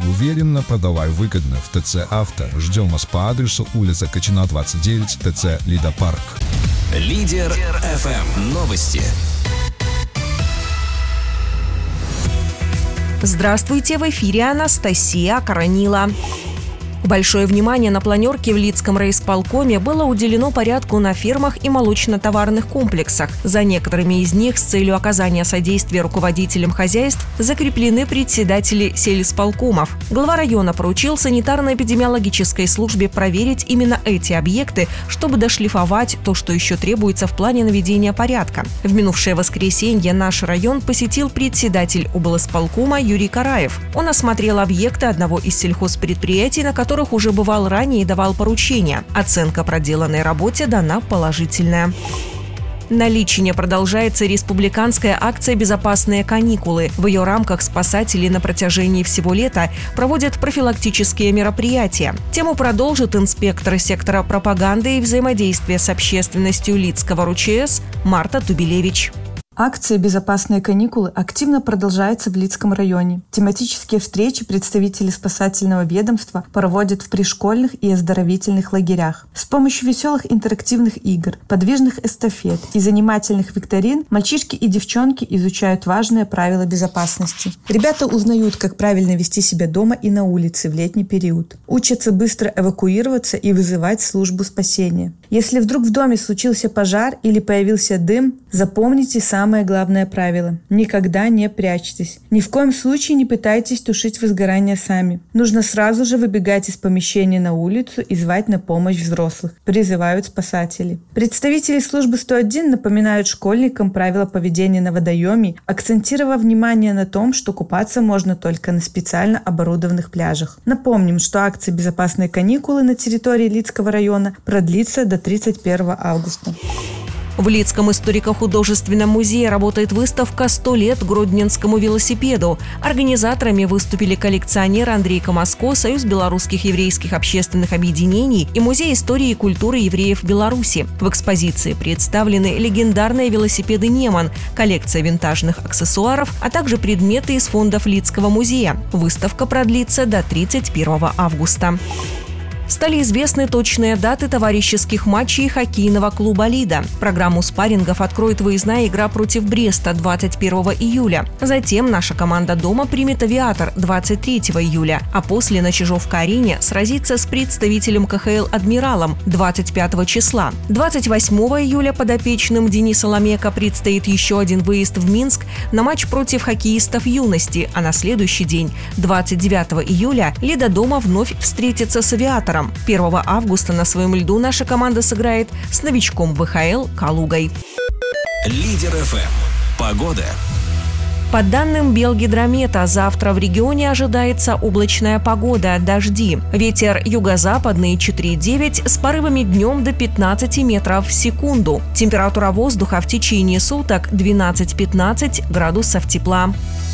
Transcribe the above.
уверенно, продавай выгодно в ТЦ «Авто». Ждем вас по адресу улица Качина, 29, ТЦ «Лидопарк». Лидер ФМ. Новости. Здравствуйте, в эфире Анастасия Коронила. Большое внимание на планерке в Лидском райисполкоме было уделено порядку на фермах и молочно-товарных комплексах. За некоторыми из них с целью оказания содействия руководителям хозяйств закреплены председатели сельисполкомов. Глава района поручил санитарно-эпидемиологической службе проверить именно эти объекты, чтобы дошлифовать то, что еще требуется в плане наведения порядка. В минувшее воскресенье наш район посетил председатель облисполкома Юрий Караев. Он осмотрел объекты одного из сельхозпредприятий, на которых уже бывал ранее и давал поручения. Оценка проделанной работе дана положительная. На Личине продолжается республиканская акция «Безопасные каникулы». В ее рамках спасатели на протяжении всего лета проводят профилактические мероприятия. Тему продолжит инспектор сектора пропаганды и взаимодействия с общественностью Лидского РУЧС Марта Тубелевич. Акция «Безопасные каникулы» активно продолжается в Лидском районе. Тематические встречи представители спасательного ведомства проводят в пришкольных и оздоровительных лагерях. С помощью веселых интерактивных игр, подвижных эстафет и занимательных викторин мальчишки и девчонки изучают важные правила безопасности. Ребята узнают, как правильно вести себя дома и на улице в летний период. Учатся быстро эвакуироваться и вызывать службу спасения. Если вдруг в доме случился пожар или появился дым, запомните самое главное правило – никогда не прячьтесь. Ни в коем случае не пытайтесь тушить возгорание сами. Нужно сразу же выбегать из помещения на улицу и звать на помощь взрослых, призывают спасатели. Представители службы 101 напоминают школьникам правила поведения на водоеме, акцентировав внимание на том, что купаться можно только на специально оборудованных пляжах. Напомним, что акция «Безопасные каникулы» на территории Лидского района продлится до 31 августа. В Лидском историко-художественном музее работает выставка «100 лет гродненскому велосипеду». Организаторами выступили коллекционер Андрей Камаско, Союз белорусских еврейских общественных объединений и Музей истории и культуры евреев Беларуси. В экспозиции представлены легендарные велосипеды «Неман», коллекция винтажных аксессуаров, а также предметы из фондов Лидского музея. Выставка продлится до 31 августа. Стали известны точные даты товарищеских матчей хоккейного клуба «Лида». Программу спаррингов откроет выездная игра против Бреста 21 июля. Затем наша команда дома примет «Авиатор» 23 июля, а после на Чижовка-арене сразится с представителем КХЛ «Адмиралом» 25 числа. 28 июля подопечным Дениса Ламека предстоит еще один выезд в Минск на матч против хоккеистов «Юности», а на следующий день, 29 июля, «Лида» дома вновь встретится с «Авиатором». 1 августа на своем льду наша команда сыграет с новичком ВХЛ «Калугой». Лидер ФМ. Погода. По данным Белгидромета, завтра в регионе ожидается облачная погода, дожди. Ветер юго-западный 4,9 с порывами днем до 15 метров в секунду. Температура воздуха в течение суток 12-15 градусов тепла.